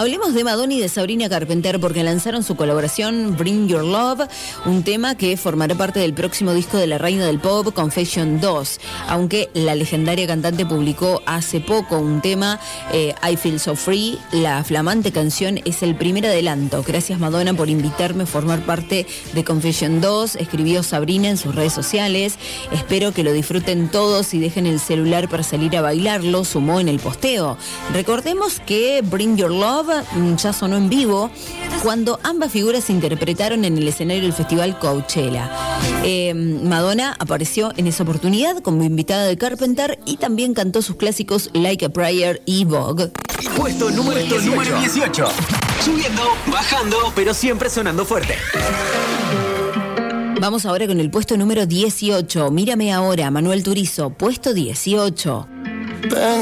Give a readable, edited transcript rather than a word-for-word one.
Hablemos de Madonna y de Sabrina Carpenter porque lanzaron su colaboración Bring Your Love, un tema que formará parte del próximo disco de la reina del pop, Confession 2, aunque la legendaria cantante publicó hace poco un tema, I Feel So Free. La flamante canción es el primer adelanto. Gracias, Madonna, por invitarme a formar parte de Confession 2, escribió Sabrina en sus redes sociales. Espero que lo disfruten todos y dejen el celular para salir a bailarlo, sumó en el posteo. Recordemos que Bring Your Love ya sonó en vivo cuando ambas figuras se interpretaron en el escenario del festival Coachella. Madonna apareció en esa oportunidad como invitada de Carpenter y también cantó sus clásicos Like a Prayer y Vogue. Puesto número 18. Subiendo, bajando, pero siempre sonando fuerte. Vamos ahora con el puesto número 18. Mírame ahora, Manuel Turizo, puesto 18.